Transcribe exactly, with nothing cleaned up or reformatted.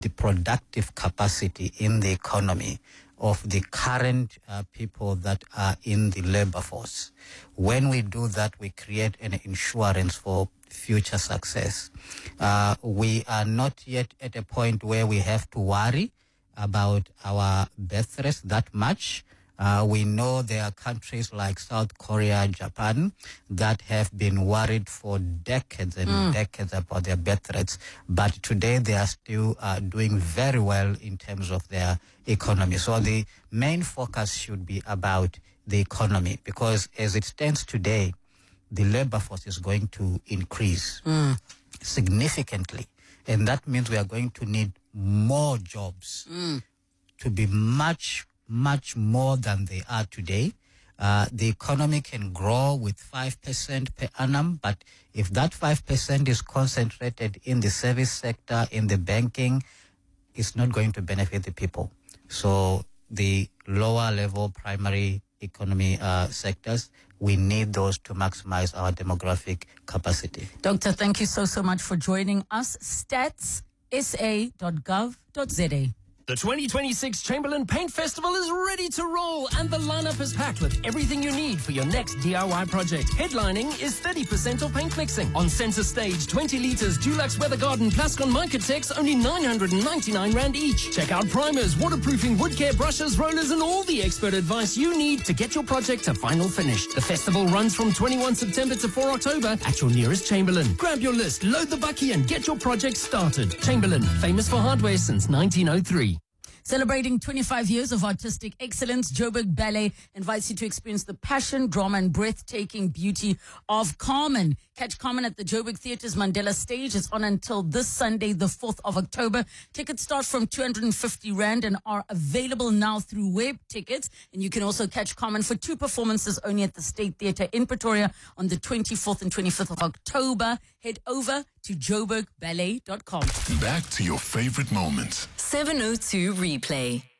the productive capacity in the economy of the current uh, people that are in the labor force. When we do that, we create an insurance for future success. Uh, we are not yet at a point where we have to worry about our birth rates that much. Uh, we know there are countries like South Korea, Japan, that have been worried for decades and mm. decades about their birth rates. But today they are still uh, doing very well in terms of their economy. So the main focus should be about the economy, because as it stands today, the labor force is going to increase mm. significantly. And that means we are going to need more jobs mm. to be much much more than they are today. Uh, the economy can grow with five percent per annum, but if that five percent is concentrated in the service sector, in the banking, it's not going to benefit the people. So the lower level primary economy uh, sectors, we need those to maximize our demographic capacity. Doctor, thank you so, so much for joining us. stats s a dot gov dot z a. The twenty twenty-six Chamberlain Paint Festival is ready to roll, and the lineup is packed with everything you need for your next D I Y project. Headlining is thirty percent off paint mixing. On center stage, twenty litres Dulux Weather Garden Plascon Micatex, only nine hundred ninety-nine rand each. Check out primers, waterproofing, wood care brushes, rollers, and all the expert advice you need to get your project to final finish. The festival runs from twenty-first September to fourth October at your nearest Chamberlain. Grab your list, load the bucky, and get your project started. Chamberlain, famous for hardware since nineteen oh three. Celebrating twenty-five years of artistic excellence, Joburg Ballet invites you to experience the passion, drama, and breathtaking beauty of Carmen. Catch Carmen at the Joburg Theatre's Mandela stage. It's on until this Sunday, the fourth of October. Tickets start from two hundred fifty rand and are available now through web tickets. And you can also catch Carmen for two performances only at the State Theatre in Pretoria on the twenty-fourth and twenty-fifth of October. Head over to joburg ballet dot com. Back to your favorite moments. seven oh two Replay.